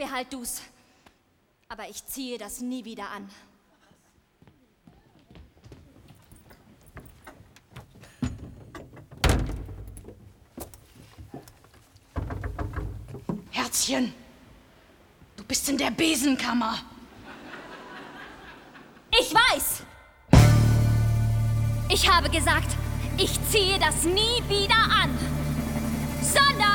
behalt du's. Aber ich ziehe das nie wieder an. Herzchen, du bist in der Besenkammer. Ich weiß! Ich habe gesagt, ich ziehe das nie wieder an, sondern